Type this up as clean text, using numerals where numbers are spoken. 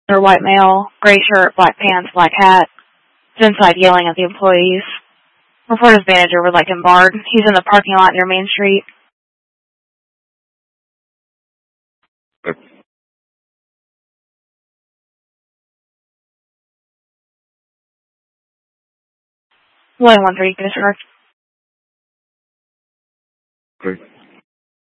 Or white male, gray shirt, black pants, black hat. Is inside yelling at the employees. Report his manager would like him barred. He's in the parking lot near Main Street. William 130, Commissioner. Okay.